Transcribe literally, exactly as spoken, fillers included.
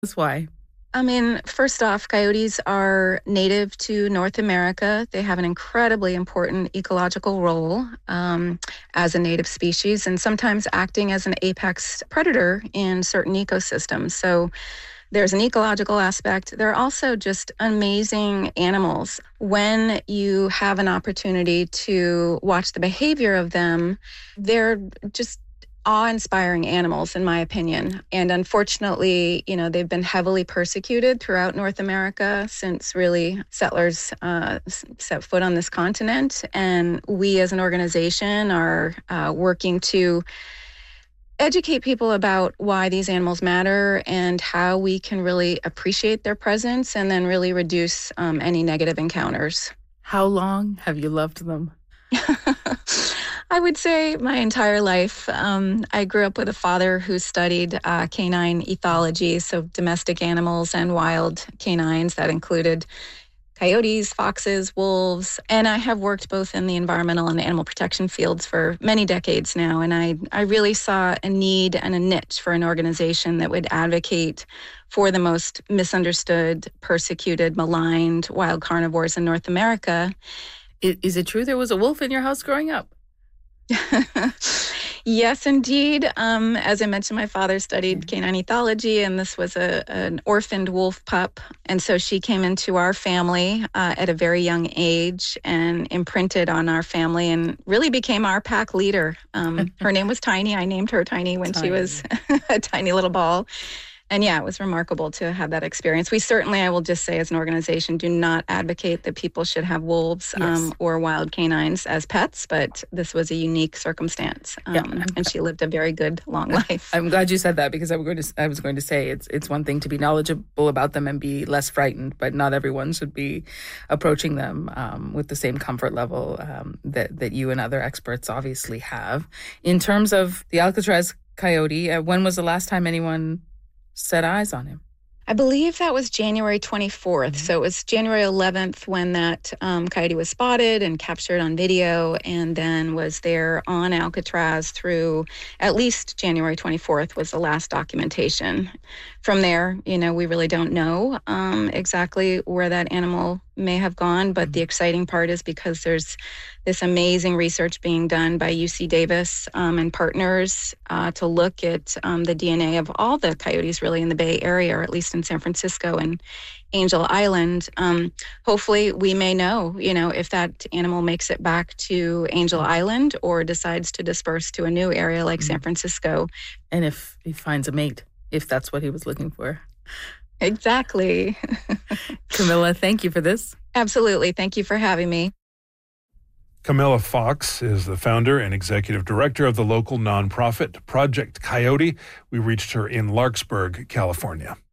That's why. I mean, first off, coyotes are native to North America. They have an incredibly important ecological role um, as a native species and sometimes acting as an apex predator in certain ecosystems. So there's an ecological aspect. They're also just amazing animals. When you have an opportunity to watch the behavior of them, they're just awe-inspiring animals, in my opinion. And unfortunately, you know, they've been heavily persecuted throughout North America since really settlers uh, set foot on this continent. And we as an organization are uh, working to educate people about why these animals matter and how we can really appreciate their presence and then really reduce um, any negative encounters. How long have you loved them? I would say my entire life. Um, I grew up with a father who studied uh, canine ethology, so domestic animals and wild canines. That included coyotes, foxes, wolves, and I have worked both in the environmental and animal protection fields for many decades now, and I, I really saw a need and a niche for an organization that would advocate for the most misunderstood, persecuted, maligned wild carnivores in North America. Is it true there was a wolf in your house growing up? Yes, indeed. Um, as I mentioned, my father studied canine ethology, and this was a, an orphaned wolf pup. And so she came into our family uh, at a very young age and imprinted on our family and really became our pack leader. Um, her name was Tiny. I named her Tiny when Tiny. She was a tiny little ball. And yeah, it was remarkable to have that experience. We certainly, I will just say as an organization, do not advocate that people should have wolves yes. um, or wild canines as pets, but this was a unique circumstance. Um, yeah. And she lived a very good, long life. I'm glad you said that because I was going to, I was going to say it's it's one thing to be knowledgeable about them and be less frightened, but not everyone should be approaching them um, with the same comfort level um, that, that you and other experts obviously have. In terms of the Alcatraz coyote, uh, when was the last time anyone set eyes on him? I believe that was January twenty-fourth. Mm-hmm. So it was January eleventh when that um, coyote was spotted and captured on video, and then was there on Alcatraz through at least January twenty-fourth was the last documentation. From there, you know, we really don't know um, exactly where that animal may have gone, but mm-hmm. the exciting part is because there's this amazing research being done by U C Davis um, and partners uh, to look at um, the D N A of all the coyotes really in the Bay Area, or at least in San Francisco and Angel Island. Um, hopefully we may know, you know, if that animal makes it back to Angel Island or decides to disperse to a new area like mm-hmm. San Francisco. And if he finds a mate, if that's what he was looking for. Exactly. Camilla, thank you for this. Absolutely. Thank you for having me. Camilla Fox is the founder and executive director of the local nonprofit Project Coyote. We reached her in Larkspur, California.